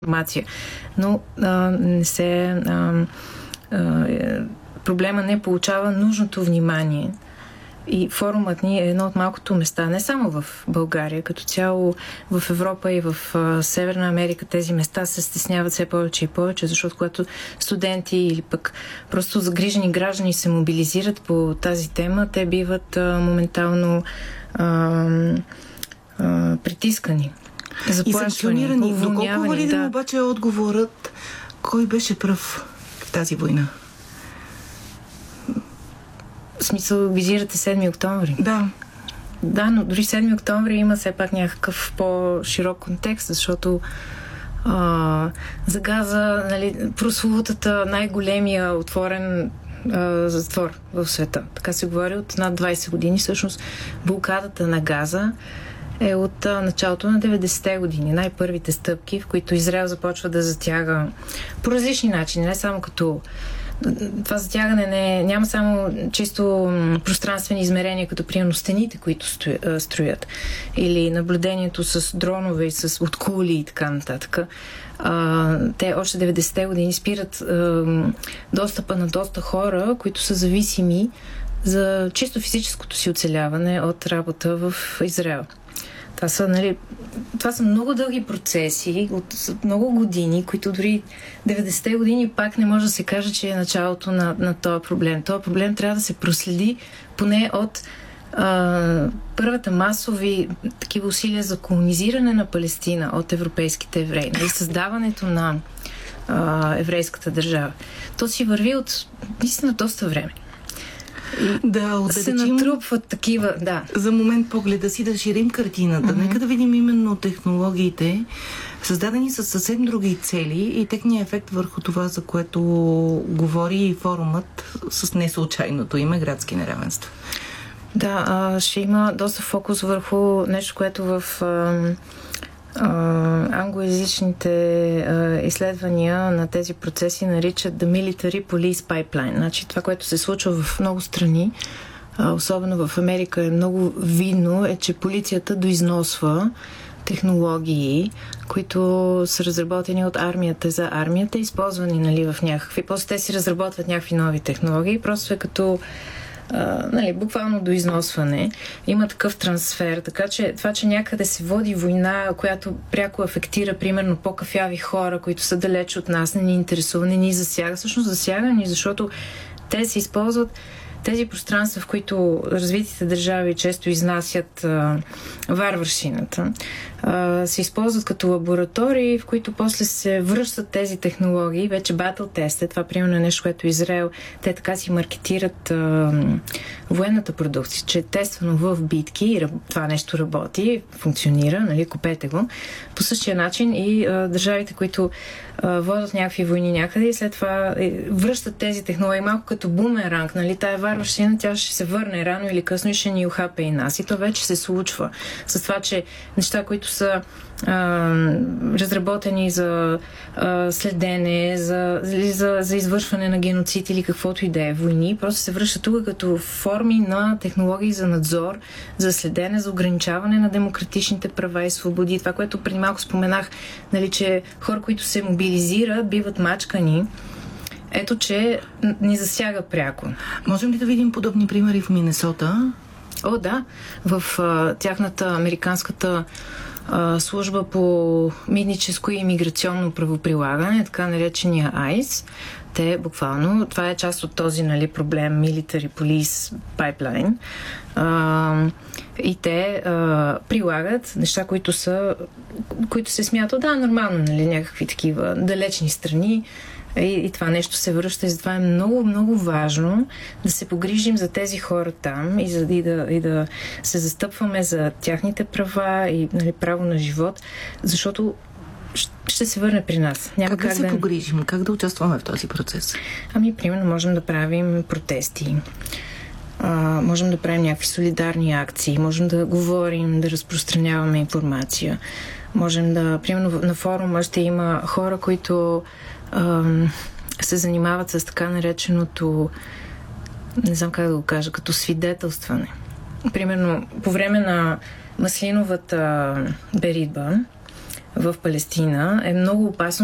информация. Но не се... проблема не получава нужното внимание. И форумът ни е едно от малкото места, не само в България, като цяло в Европа и в Северна Америка тези места се стесняват все повече и повече, защото когато студенти или пък просто загрижени граждани се мобилизират по тази тема, те биват моментално притискани, заплашвани, и санкционирани. Доколко валиден обаче е отговорът, кой беше пръв в тази война? В смисъл, визирате 7 октомври? Да. Да, но дори 7 октомври има все пак някакъв по-широк контекст, защото за Газа, нали, прословутата най-големия отворен затвор в света. Така се говори от над 20 години. Всъщност, блокадата на Газа е от началото на 90-те години. Най-първите стъпки, в които Израел започва да затяга по различни начини, не само като това затягане няма само чисто пространствени измерения, като примерно стените, които строят, или наблюдението с дронове и с откули и така нататък. Те още 90-те години спират достъпа на доста хора, които са зависими за чисто физическото си оцеляване от работа в Израел. Това са много дълги процеси от много години, които дори 90-те години пак не може да се каже, че е началото на този проблем. Този проблем трябва да се проследи поне от първата масови такива усилия за колонизиране на Палестина от европейските евреи и създаването на еврейската държава. То си върви от наистина доста време. Да се натрупват такива, За момент погледа си да ширим картината. Нека да видим именно технологиите, създадени с съвсем други цели и техния ефект върху това, за което говори и форумът с неслучайното име градски неравенства. Да, ще има доста фокус върху нещо, което в англоязичните изследвания на тези процеси наричат The Military Police Pipeline. Значи това, което се случва в много страни, особено в Америка е много видно, е, че полицията доизносва технологии, които са разработени от армията за армията, използвани, нали, в някакви... После те си разработват някакви нови технологии, просто е като буквално до износване. Има такъв трансфер, така че това, че някъде се води война, която пряко афектира, примерно, по-кафяви хора, които са далеч от нас, не ни интересува, не ни засяга. Всъщност засяга ни, защото те се използват тези пространства, в които развитите държави често изнасят варварщината, се използват като лаборатории, в които после се връщат тези технологии, вече батъл тест. Това примерно е нещо, което Израел, те така си маркетират военната продукция, че е тествано в битки и това нещо работи, функционира, нали, купете го. По същия начин и държавите, които водят някакви войни някъде и след това връщат тези технологии малко като бумеранг, нали, тая варварщина, тя ще се върне рано или късно и ще ни ухапе и нас. И то вече се случва. С това, че неща, които са разработени за следене, за извършване на геноцид или каквото и да е войни, просто се връща тук като форми на технологии за надзор, за следене, за ограничаване на демократичните права и свободи. Това, което преди малко споменах, нали, че хора, които се мобилизират, биват мачкани. Ето, че ни засяга пряко. Можем ли да видим подобни примери в Минесота? О, да. В тяхната американската служба по митническо и имиграционно правоприлагане, така наречения ICE, те буквално, това е част от този, нали, проблем Military Police Pipeline, и те прилагат неща, които се смятат, нормално, нали, някакви такива далечни страни, и това нещо се връща и затова е много, много важно да се погрижим за тези хора там и да се застъпваме за тяхните права и, нали, право на живот, защото ще се върне при нас. Няма как да се погрижим? Как да участваме в този процес? Примерно можем да правим протести, можем да правим някакви солидарни акции, можем да говорим, да разпространяваме информация. Можем да, примерно на форума ще има хора, които се занимават с така нареченото, не знам как да го кажа, като свидетелстване. Примерно, по време на маслиновата беритба, в Палестина е много опасно.